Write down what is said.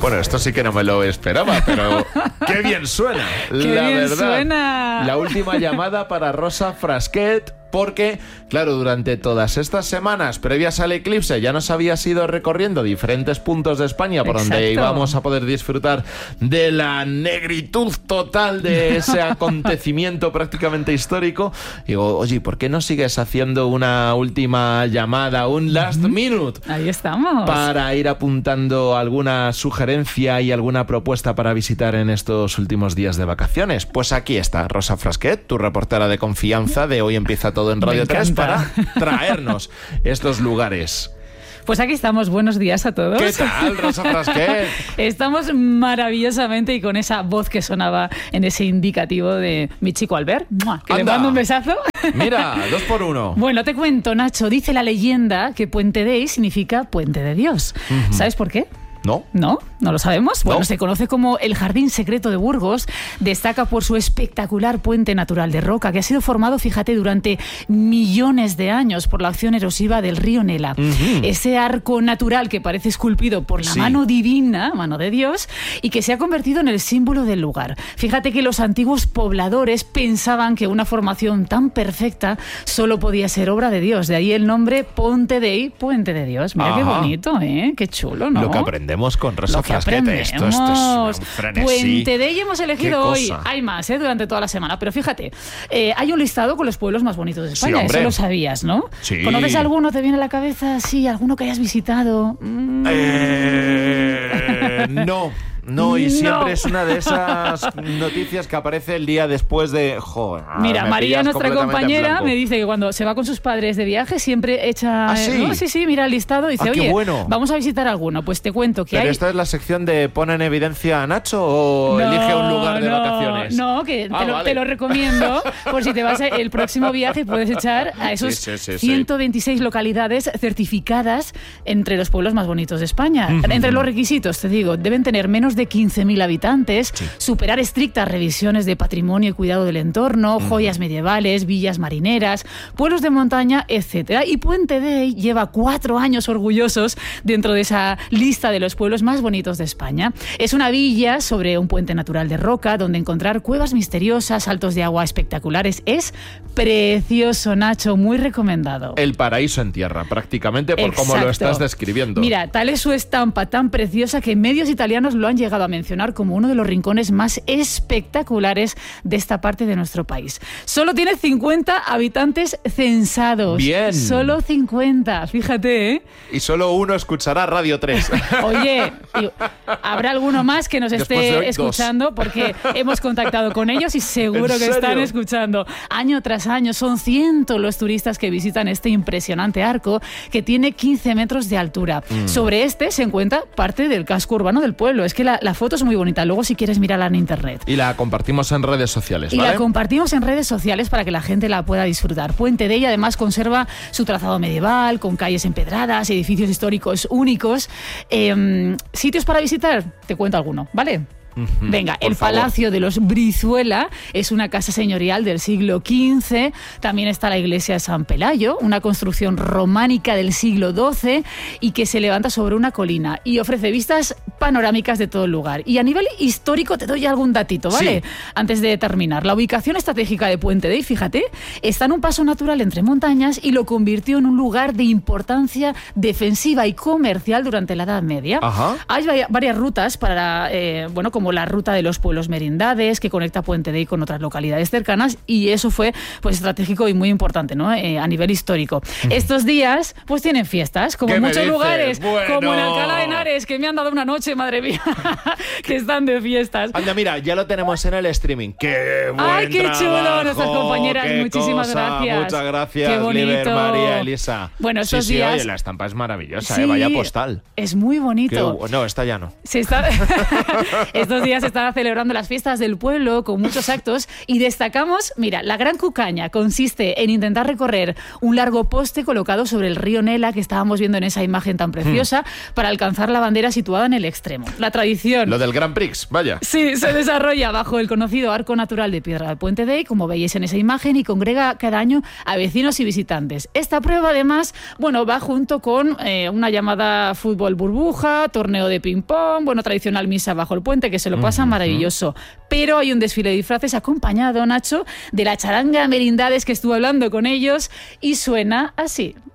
Bueno, esto sí que no me lo esperaba, pero ¡qué bien suena! La verdad. Suena. La última llamada para Rosa Frasquet, porque, claro, durante todas estas semanas previas al eclipse ya nos habías ido recorriendo diferentes puntos de España por donde íbamos a poder disfrutar de la negritud total de ese acontecimiento prácticamente histórico. Y digo, oye, ¿por qué no sigues haciendo una última llamada, un last minute? Ahí estamos. Para ir apuntando alguna sugerencia y alguna propuesta para visitar en estos últimos días de vacaciones. Pues aquí está Rosa Frasquet, tu reportera de confianza de Hoy Empieza Todo en Radio 3, para traernos estos lugares. Pues aquí estamos, buenos días a todos. ¿Qué tal, Rosa Frasquet? Estamos maravillosamente y con esa voz que sonaba en ese indicativo de mi chico Albert, que le mando un besazo. Mira, 2 por 1. Bueno, te cuento, Nacho, dice la leyenda que Puente Dei significa puente de Dios. ¿Sabes por qué? ¿No? ¿No? ¿No lo sabemos? Bueno, No. se conoce como el Jardín Secreto de Burgos. Destaca por su espectacular puente natural de roca, que ha sido formado, fíjate, durante millones de años por la acción erosiva del río Nela. Ese arco natural que parece esculpido por la mano divina, mano de Dios, y que se ha convertido en el símbolo del lugar. Fíjate que los antiguos pobladores pensaban que una formación tan perfecta solo podía ser obra de Dios. De ahí el nombre Ponte Dei, Puente de Dios. Mira qué bonito, ¿eh? Qué chulo, ¿no? Lo que aprendemos con Rosa Lo que Frasquet. Esto es un frenesí. Puente Dei hemos elegido hoy. cosa. Hay más, durante toda la semana. Pero fíjate, hay un listado con los pueblos más bonitos de España. hombre. Eso lo sabías, ¿no? Sí. ¿Conoces alguno? ¿Te viene a la cabeza? Sí, alguno que hayas visitado. No, y siempre es una de esas noticias que aparece el día después de... Joder, Mira, me María, pillas nuestra completamente en compañera, blanco. me dice que cuando se va con sus padres de viaje siempre echa... ¿Ah, sí? ¿no? Sí, mira el listado y dice, Ah, qué oye, bueno. vamos a visitar alguno. Pues te cuento que ¿Pero hay... esta es la sección de pon en evidencia a Nacho o elige un lugar de vacaciones? No, que te lo recomiendo por si te vas el próximo viaje puedes echar a esos Sí. 126 localidades certificadas entre los pueblos más bonitos de España. Entre los requisitos, te digo, deben tener menos de 15.000 habitantes, superar estrictas revisiones de patrimonio y cuidado del entorno, joyas medievales, villas marineras, pueblos de montaña, etcétera. Y Puente Dei lleva 4 años orgullosos dentro de esa lista de los pueblos más bonitos de España. Es una villa sobre un puente natural de roca donde encontrar cuevas misteriosas, saltos de agua espectaculares. Es precioso, Nacho, muy recomendado. El paraíso en tierra, prácticamente, por cómo lo estás describiendo. Mira, tal es su estampa tan preciosa que medios italianos lo han llegado a mencionar como uno de los rincones más espectaculares de esta parte de nuestro país. Solo tiene 50 habitantes censados. Bien. Solo 50, fíjate, ¿eh? Y solo uno escuchará Radio 3. Oye, habrá alguno más que nos Después de esté hoy, escuchando porque hemos contactado con ellos y seguro ¿En que serio? están escuchando. Año tras año son cientos los turistas que visitan este impresionante arco que tiene 15 metros de altura. Sobre este se encuentra parte del casco urbano del pueblo. Es que la foto es muy bonita. Luego, si quieres, mírala en internet. Y la compartimos en redes sociales, Y ¿vale? la compartimos en redes sociales para que la gente la pueda disfrutar. Puente Dei además conserva su trazado medieval, con calles empedradas, edificios históricos únicos. Sitios para visitar, te cuento alguno, ¿vale? Venga, por el favor. Palacio de los Brizuela es una casa señorial del siglo XV. También está la iglesia de San Pelayo, una construcción románica del siglo XII y que se levanta sobre una colina y ofrece vistas panorámicas de todo el lugar. Y a nivel histórico te doy algún datito, ¿vale? Sí. Antes de terminar, la ubicación estratégica de Puente Dei, fíjate, está en un paso natural entre montañas y lo convirtió en un lugar de importancia defensiva y comercial durante la Edad Media. Ajá. Hay varias rutas para, como la ruta de los pueblos merindades, que conecta Puente Dei con otras localidades cercanas, y eso fue pues estratégico y muy importante, ¿no? A nivel histórico. Estos días, pues tienen fiestas, como ¿Qué en me muchos dices? lugares, Bueno. como en Alcalá de Henares, que me han dado una noche, madre mía, que están de fiestas. Anda, mira, ya lo tenemos en el streaming. ¡Qué buen ¡Ay, qué trabajo! chulo! Nuestras compañeras, ¡Qué muchísimas cosa! gracias. Muchas gracias, Qué bonito. Liber, María, Elisa. Bueno, estos sí, días... oye, la estampa es maravillosa, Sí, vaya postal. es muy bonito. No, esta ya no. Estos días se están celebrando las fiestas del pueblo con muchos actos y destacamos, mira, la Gran Cucaña consiste en intentar recorrer un largo poste colocado sobre el río Nela que estábamos viendo en esa imagen tan preciosa para alcanzar la bandera situada en el extremo. La tradición... Lo del Grand Prix, vaya. Sí, se desarrolla bajo el conocido Arco Natural de Piedra del Puente Dei, como veis en esa imagen, y congrega cada año a vecinos y visitantes. Esta prueba, además, va junto con una llamada fútbol burbuja, torneo de ping-pong, tradicional misa bajo el puente, que se lo pasa maravilloso. Pero hay un desfile de disfraces acompañado, Nacho, de la charanga Merindades, que estuve hablando con ellos, y suena así.